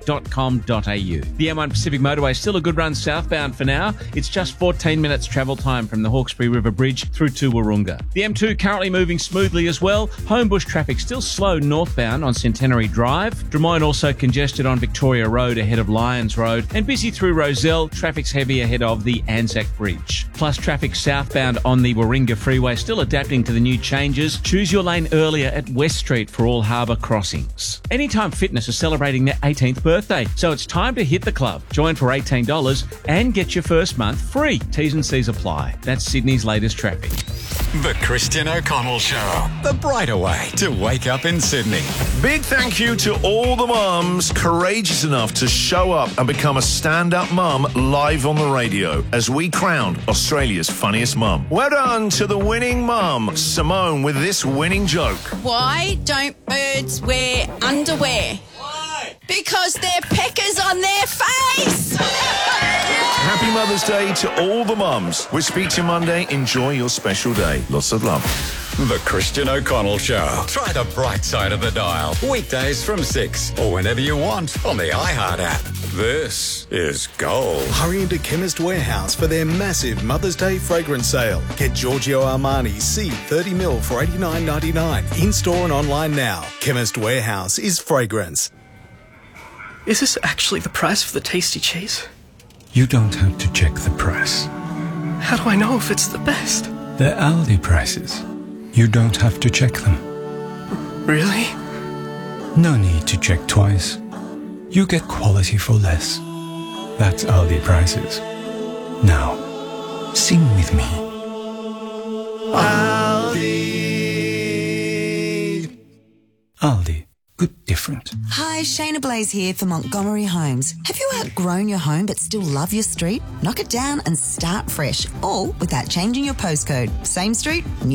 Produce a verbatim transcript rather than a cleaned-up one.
dot com dot a u. The M one Pacific Motorway is still a good run southbound for now. It's just fourteen minutes travel time from the Hawkesbury River Bridge through to Wahroonga. The M two currently moving smoothly as well. Homebush traffic still slow northbound on Centenary Drive. Drummoyne also congested on Victoria Road ahead of Lyons Road, and busy through Rozelle. Traffic's heavy ahead of the Anzac Bridge. Plus traffic southbound on the Warringah Freeway still adapting to the new changes. Choose your lane earlier at West Street for all harbour crossings. Anytime Fitness is celebrating their eighteenth birthday, so it's time to hit the club. Join for eighteen dollars and get your first month free. T's and C's apply. That's Sydney's latest traffic. The Christian O'Connell Show. The brighter way to wake up in Sydney. Big thank you to all the mums courageous enough to show up and become a stand-up mum live on the radio as we crowned Australia's funniest mum. Well done to the winning mum, Simone, with this winning joke. Why don't birds wear underwear? Why? Because they're peckers on their face! Happy Mother's Day to all the mums. We'll speak to you Monday. Enjoy your special day. Lots of love. The Christian O'Connell Show. Try the bright side of the dial. Weekdays from six or whenever you want on the iHeart app. This is gold. Hurry into Chemist Warehouse for their massive Mother's Day fragrance sale. Get Giorgio Armani C thirty mil for eighty-nine ninety-nine. In-store and online now. Chemist Warehouse is fragrance. Is this actually the price for the tasty cheese? You don't have to check the price. How do I know if it's the best? They're Aldi prices. You don't have to check them. Really? No need to check twice. You get quality for less. That's Aldi prices. Now, sing with me. Aldi. Aldi. Good different. Hi, Shayna Blaze here for Montgomery Homes. Have you outgrown your home but still love your street? Knock it down and start fresh, all without changing your postcode. Same street, new